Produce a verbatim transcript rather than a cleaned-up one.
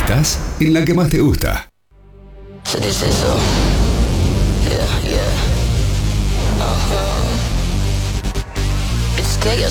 Estás en la que más te gusta. Se dice eso. Yeah, yeah. Uh-huh. It's chaos.